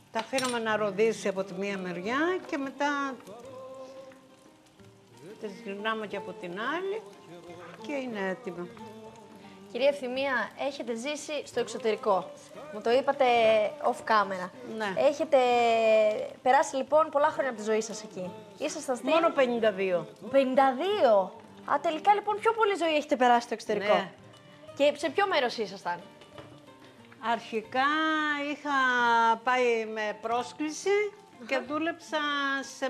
Τα αφήνουμε να ροδίσει από τη μία μεριά και μετά τις γυρνάμε και από την άλλη και είναι έτοιμο. Κυρία Ευθυμία, έχετε ζήσει στο εξωτερικό. Μου το είπατε off camera. Ναι. Έχετε περάσει λοιπόν πολλά χρόνια από τη ζωή σας εκεί. Ήσασταν στην... Μόνο 52. 52! Α, τελικά λοιπόν πιο πολύ ζωή έχετε περάσει στο εξωτερικό. Ναι. Και σε ποιο μέρος ήσασταν? Αρχικά είχα πάει με πρόσκληση και δούλεψα σε